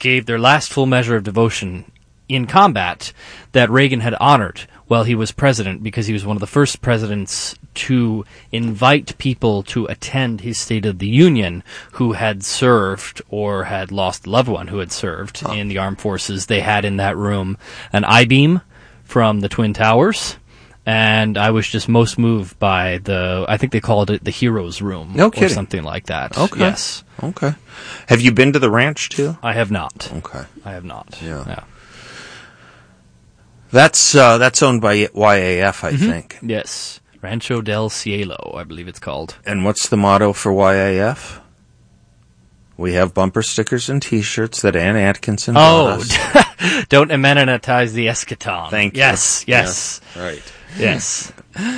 gave their last full measure of devotion in combat that Reagan had honored while he was president, because he was one of the first presidents to invite people to attend his State of the Union who had served or had lost a loved one who had served in the armed forces. They had in that room an I-beam from the Twin Towers, and I was just most moved by I think they called it the Heroes Room. No kidding. Or something like that. Okay. Yes. Okay. Have you been to the ranch, too? I have not. Okay. I have not. Yeah. That's owned by YAF, I think. Yes. Rancho del Cielo, I believe it's called. And what's the motto for YAF? We have bumper stickers and T-shirts that Ann Atkinson bought us. Don't amenitize the eschaton. Thank you. Yes. Right. Yes.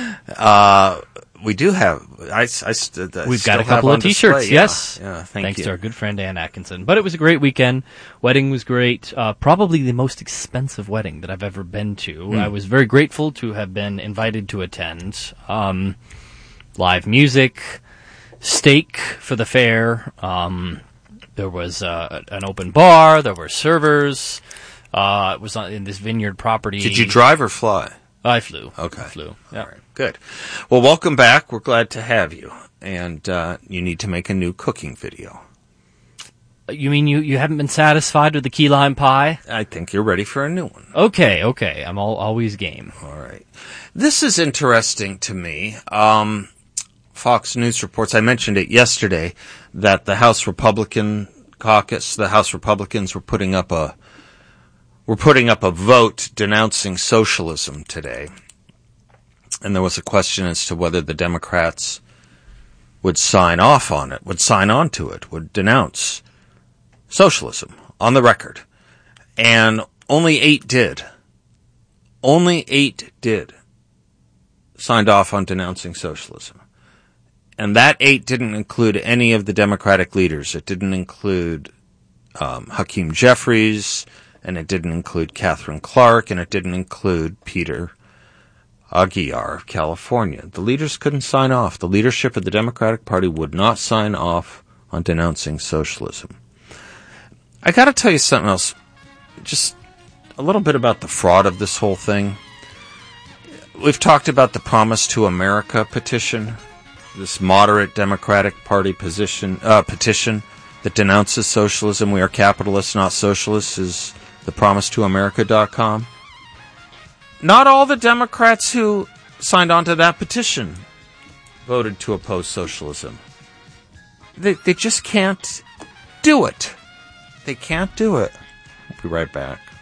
We do have. We've got a couple of T-shirts. Yes. Yeah. Thanks to our good friend Ann Atkinson. But it was a great weekend. Wedding was great. Probably the most expensive wedding that I've ever been to. I was very grateful to have been invited to attend. Live music, steak for the fare. There was an open bar. There were servers. It was in this vineyard property. Did you drive or fly? I flew. Okay. I flew. Yeah. All right. Good. Well, welcome back. We're glad to have you. And you need to make a new cooking video. You mean you haven't been satisfied with the key lime pie? I think you're ready for a new one. Okay. I'm always game. All right. This is interesting to me. Fox News reports, I mentioned it yesterday, that the House Republican caucus, the House Republicans were putting up a vote denouncing socialism today. And there was a question as to whether the Democrats would sign off on it, would sign on to it, would denounce socialism on the record. And only 8 did. Only 8 did. Signed off on denouncing socialism. And that 8 didn't include any of the Democratic leaders. It didn't include Hakeem Jeffries, and it didn't include Catherine Clark, and it didn't include Peter Aguilar of California. The leaders couldn't sign off. The leadership of the Democratic Party would not sign off on denouncing socialism. I got to tell you something else. Just a little bit about the fraud of this whole thing. We've talked about the Promise to America petition, this moderate Democratic Party petition that denounces socialism. We are capitalists, not socialists, is thepromisetoamerica.com. Not all the Democrats who signed on to that petition voted to oppose socialism. They just can't do it. They can't do it. We'll be right back.